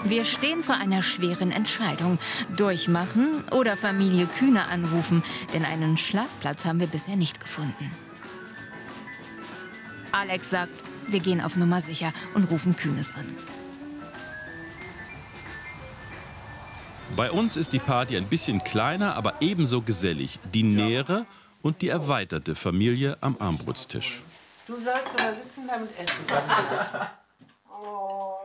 Wir stehen vor einer schweren Entscheidung. Durchmachen oder Familie Kühne anrufen, denn einen Schlafplatz haben wir bisher nicht gefunden. Alex sagt, wir gehen auf Nummer sicher und rufen Kühnes an. Bei uns ist die Party ein bisschen kleiner, aber ebenso gesellig. Die nähere und die erweiterte Familie am Armbrutstisch. Du sollst da sitzen bleiben und essen. Oh.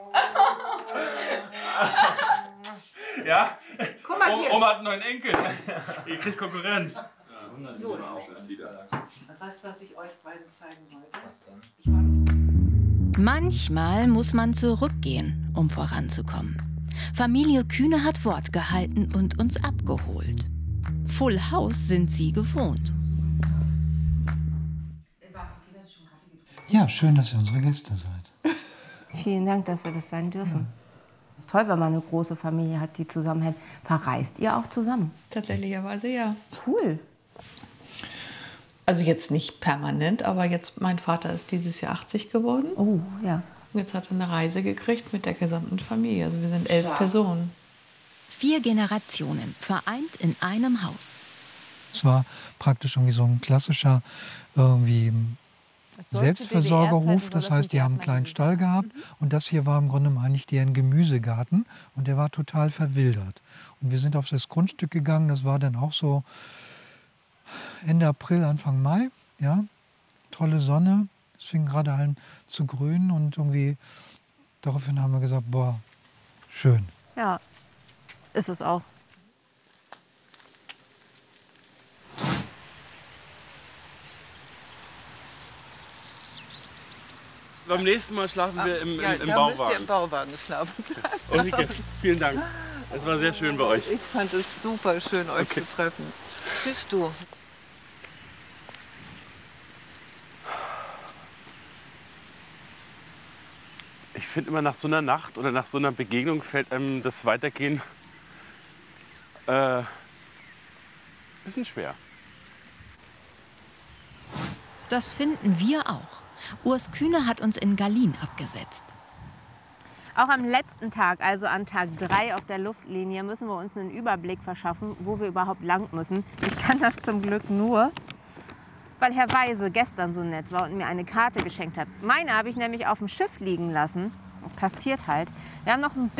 Ja? Guck mal hier. Oma hat einen neuen Enkel. Ihr kriegt Konkurrenz. So ist das. Weißt du, was ich euch beiden zeigen wollte? Manchmal muss man zurückgehen, um voranzukommen. Familie Kühne hat Wort gehalten und uns abgeholt. Full House sind sie gewohnt. Ja, schön, dass ihr unsere Gäste seid. Vielen Dank, dass wir das sein dürfen. Es ist toll, wenn man eine große Familie hat, die zusammenhält. Verreist ihr auch zusammen? Tatsächlicherweise ja. Cool. Also jetzt nicht permanent, aber jetzt, mein Vater ist dieses Jahr 80 geworden. Oh, ja. Und jetzt hat er eine Reise gekriegt mit der gesamten Familie. Also wir sind 11 Personen. 4 Generationen, vereint in einem Haus. Es war praktisch irgendwie so ein klassischer Selbstversorgerhof. Das heißt, die haben einen kleinen Stall gehabt. Und das hier war im Grunde eigentlich deren Gemüsegarten. Und der war total verwildert. Und wir sind auf das Grundstück gegangen. Das war dann auch so Ende April, Anfang Mai. Ja, tolle Sonne. Es fing gerade an zu grünen. Und irgendwie daraufhin haben wir gesagt, boah, schön. Ja, ist es auch. Beim nächsten Mal schlafen wir im da Bauwagen. müsst ihr im Bauwagen schlafen. Okay, vielen Dank. Es war sehr schön bei euch. Ich fand es super schön, euch zu treffen. Tschüss, du. Ich finde immer, nach so einer Nacht oder nach so einer Begegnung fällt einem das Weitergehen ein bisschen schwer. Das finden wir auch. Urs Kühne hat uns in Gallien abgesetzt. Auch am letzten Tag, also an Tag 3 auf der Luftlinie, müssen wir uns einen Überblick verschaffen, wo wir überhaupt lang müssen. Ich kann das zum Glück nur, weil Herr Weise gestern so nett war und mir eine Karte geschenkt hat. Meine habe ich nämlich auf dem Schiff liegen lassen. Passiert halt. Wir haben noch ein bisschen